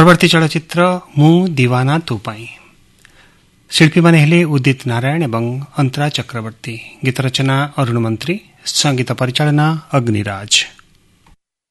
परवर्ती चलचित्र मु दीवाना तू पाई शिल्पी माने हेले उदित नारायण एवं अंतरा चक्रवर्ती, गीत रचना अरुण मंत्री, संगीत परिचालना अग्निराज।